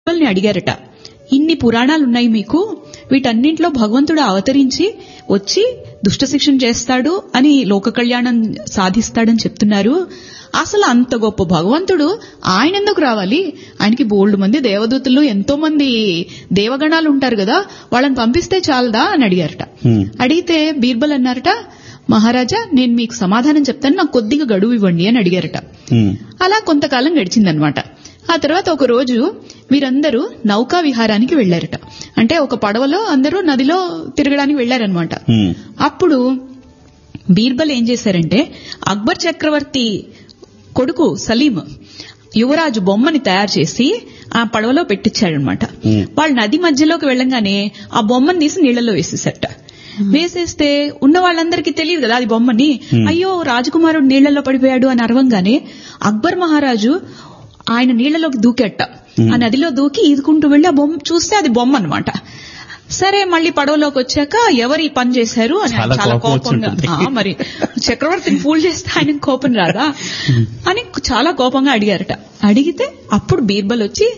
బీర్బల్ని అడిగారట, ఇన్ని పురాణాలున్నాయి మీకు, వీటన్నింటిలో భగవంతుడు అవతరించి వచ్చి దుష్ట శిక్షణ చేస్తాడు అని లోక కళ్యాణం సాధిస్తాడని చెప్తున్నారు. అసలు అంత గొప్ప భగవంతుడు ఆయన ఎందుకు రావాలి? ఆయనకి బోల్డ్ మంది దేవదూతలు, ఎంతో మంది దేవగణాలు ఉంటారు కదా, వాళ్ళని పంపిస్తే చాలదా అని అడిగారట. అడిగితే బీర్బల్ అన్నారట, మహారాజా నేను మీకు సమాధానం చెప్తాను, నాకు కొద్దిగా గడువు ఇవ్వండి అని అడిగారట. అలా కొంతకాలం గడిచిందనమాట. ఆ తర్వాత ఒక రోజు వీరందరూ నౌకా విహారానికి వెళ్లారట. అంటే ఒక పడవలో అందరూ నదిలో తిరగడానికి వెళ్లారనమాట. అప్పుడు బీర్బల్ ఏం చేశారంటే, అక్బర్ చక్రవర్తి కొడుకు సలీం యువరాజు బొమ్మని తయారు చేసి ఆ పడవలో పెట్టించాడనమాట. వాళ్ళు నది మధ్యలోకి వెళ్ళంగానే ఆ బొమ్మను తీసి నీళ్లలో వేసేసట. వేసేస్తే ఉన్న వాళ్ళందరికీ తెలియదు కదా అది బొమ్మని. అయ్యో రాజకుమారుడు నీళ్లలో పడిపోయాడు అని అరవంగానే అక్బర్ మహారాజు ఆయన నీళ్లలోకి దూకెట్ట. ఆ నదిలో దూకి ఈదుకుంటూ వెళ్లి ఆ బొమ్మ చూస్తే అది బొమ్మ అనమాట. సరే మళ్ళీ పడవలోకి వచ్చాక ఎవరు ఈ పని చేశారు అని చాలా కోపంగా, మరి చక్రవర్తిని ఫూల్ చేస్తే ఆయనకు కోపం రాదా అని చాలా కోపంగా అడిగారట. అడిగితే అప్పుడు బీర్బల్ వచ్చి,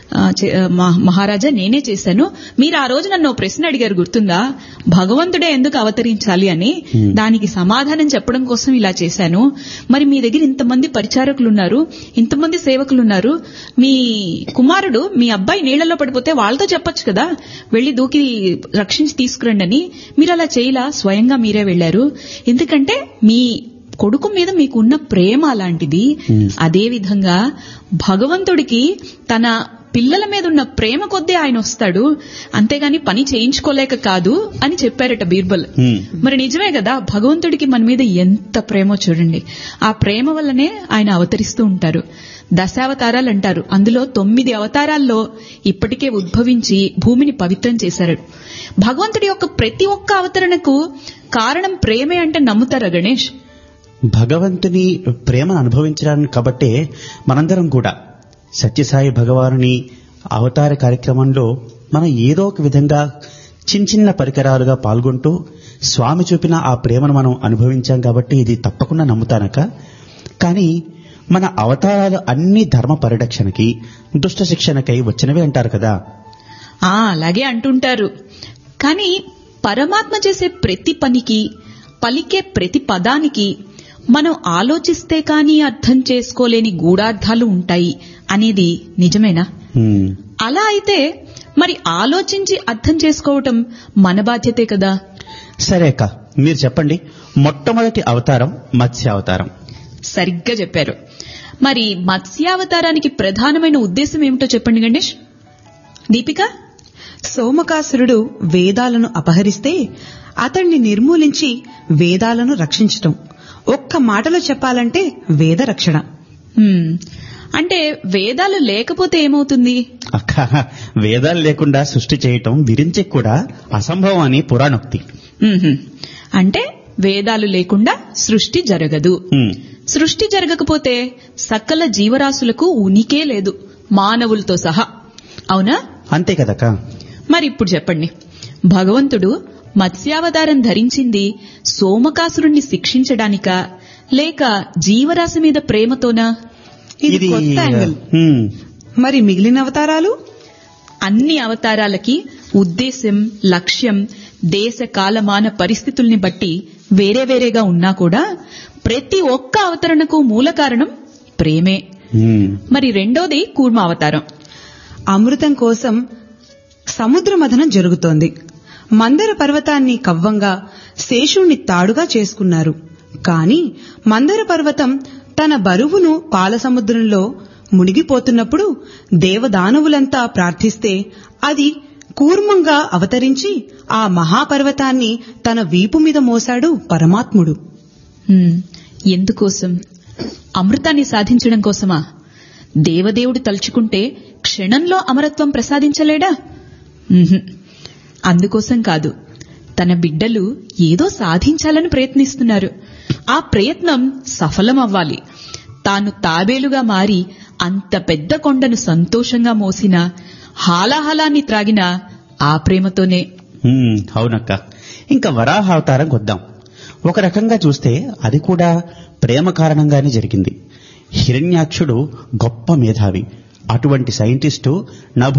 మహారాజా నేనే చేశాను, మీరు ఆ రోజు నన్ను ప్రశ్న అడిగారు గుర్తుందా, భగవంతుడే ఎందుకు అవతరించాలి అని, దానికి సమాధానం చెప్పడం కోసం ఇలా చేశాను. మరి మీ దగ్గర ఇంతమంది పరిచారకులున్నారు, ఇంతమంది సేవకులున్నారు, మీ కుమారుడు మీ అబ్బాయి నీళ్లలో పడిపోతే వాళ్ళతో చెప్పొచ్చు కదా, వెళ్లి దూకి రక్షించి తీసుకురండి అని. మీరు అలా చేయలా, స్వయంగా మీరే వెళ్లారు. ఎందుకంటే మీ కొడుకు మీద మీకున్న ప్రేమ అలాంటిది. అదే విధంగా భగవంతుడికి తన పిల్లల మీద ఉన్న ప్రేమ కొద్దీ ఆయన వస్తాడు, అంతేగాని పని చేయించుకోలేక కాదు అని చెప్పారట బీర్బల్. మరి నిజమే కదా, భగవంతుడికి మన మీద ఎంత ప్రేమో చూడండి. ఆ ప్రేమ వల్లనే ఆయన అవతరిస్తూ ఉంటారు. దశావతారాలు అంటారు, అందులో 9 అవతారాల్లో ఇప్పటికే ఉద్భవించి భూమిని పవిత్రం చేశారు. భగవంతుడి యొక్క ప్రతి ఒక్క అవతరణకు కారణం ప్రేమే అంటే నమ్ముతారా గణేష్? భగవంతుని ప్రేమను అనుభవించడానికి కాబట్టే మనందరం కూడా సత్యసాయి భగవానుని అవతార కార్యక్రమంలో మనం ఏదో ఒక విధంగా చిన్న పరికరాలుగా పాల్గొంటూ స్వామి చూపిన ఆ ప్రేమను మనం అనుభవించాం కాబట్టి ఇది తప్పకుండా నమ్ముతానక. కానీ మన అవతారాలు అన్ని ధర్మ పరిరక్షణకి, దుష్ట శిక్షణకై వచ్చినవి అంటారు కదా. అలాగే అంటుంటారు. కానీ పరమాత్మ చేసే ప్రతి పనికి, పలికే ప్రతి పదానికి మనం ఆలోచిస్తే కానీ అర్థం చేసుకోలేని గూఢార్థాలు ఉంటాయి అనేది నిజమేనా? అలా అయితే మరి ఆలోచించి అర్థం చేసుకోవటం మన బాధ్యతే కదా. సరే అక్క, మీరు చెప్పండి, మొట్టమొదటి అవతారం మత్స్యావతారం. సరిగ్గా చెప్పారు. మరి మత్స్యావతారానికి ప్రధానమైన ఉద్దేశం ఏమిటో చెప్పండి గణేష్. దీపిక? సోమకాసురుడు వేదాలను అపహరిస్తే అతణ్ణి నిర్మూలించి వేదాలను రక్షించటం. ఒక్క మాటలో చెప్పాలంటే వేద రక్షణ. అంటే వేదాలు లేకపోతే ఏమవుతుంది? అక్క, వేదాలు లేకుండా సృష్టి చేయటం విరించి కూడా అసంభవం అని పురాణోక్తి. అంటే వేదాలు లేకుండా సృష్టి జరగదు. సృష్టి జరగకపోతే సకల జీవరాశులకు ఉనికే లేదు, మానవులతో సహా. అవునా? అంతే కదక్క. మరి ఇప్పుడు చెప్పండి, భగవంతుడు మత్స్యావతారం ధరించింది సోమకాసురుణ్ణి శిక్షించడానికా లేక జీవరాశి మీద ప్రేమతోనా? ఇది కొత్త యాంగిల్. మరి మిగిలిన అవతారాలు? అన్ని అవతారాలకి ఉద్దేశం, లక్ష్యం, దేశ కాలమాన పరిస్థితుల్ని బట్టి వేరే వేరేగా ఉన్నా కూడా ప్రతి ఒక్క అవతరణకు మూల కారణం ప్రేమే. మరి రెండోది కూర్మ అవతారం. అమృతం కోసం సముద్ర మథనం జరుగుతోంది. మందర పర్వతాన్ని కవ్వంగా, శేషుణ్ణి తాడుగా చేసుకున్నారు. కాని మందర పర్వతం తన బరువును పాలసముద్రంలో మునిగిపోతున్నప్పుడు దేవదానవులంతా ప్రార్థిస్తే అది కూర్మంగా అవతరించి ఆ మహాపర్వతాన్ని తన వీపు మీద మోశాడు పరమాత్ముడు. ఎందుకోసం? అమృతాన్ని సాధించడం కోసమా? దేవదేవుడు తలుచుకుంటే క్షణంలో అమరత్వం ప్రసాదించలేడా? అందుకోసం కాదు. తన బిడ్డలు ఏదో సాధించాలని ప్రయత్నిస్తున్నారు. ఆ ప్రయత్నం సఫలమవ్వాలి. తాను తాబేలుగా మారి అంత పెద్ద కొండను సంతోషంగా మోసిన, హాలాహలాన్ని త్రాగిన ఆ ప్రేమతోనే. అవునక్క. ఇంకా వరాహ అవతారం వద్దాం. ఒక రకంగా చూస్తే అది కూడా ప్రేమ కారణంగానే జరిగింది. హిరణ్యాక్షుడు గొప్ప మేధావి. అటువంటి సైంటిస్టు